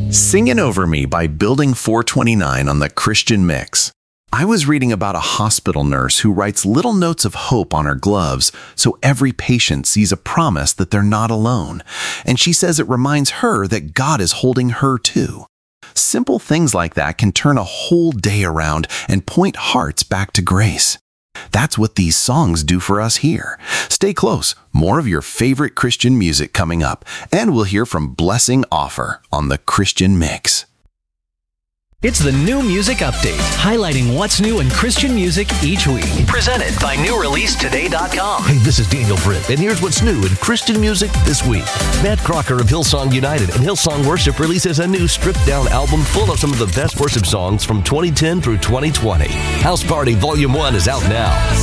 Singin' Over Me by Building 429 on the Christian Mix. I was reading about a hospital nurse who writes little notes of hope on her gloves so every patient sees a promise that they're not alone. And she says it reminds her that God is holding her too. Simple things like that can turn a whole day around and point hearts back to grace. That's what these songs do for us here. Stay close. More of your favorite Christian music coming up. And we'll hear from Blessing Offer on the Christian Mix. It's the New Music Update, highlighting what's new in Christian music each week. Presented by NewReleaseToday.com. Hey, this is Daniel Britt, and here's what's new in Christian music this week. Matt Crocker of Hillsong United and Hillsong Worship releases a new stripped-down album full of some of the best worship songs from 2010 through 2020. House Party Volume 1 is out now.